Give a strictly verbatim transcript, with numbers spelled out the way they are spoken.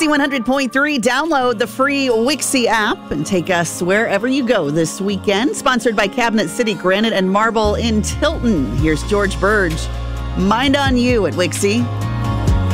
Wixie one hundred point three. Download the free Wixie app and take us wherever you go this weekend. Sponsored by Cabinet City Granite and Marble in Tilton. Here's George Burge. Mind on you at Wixie.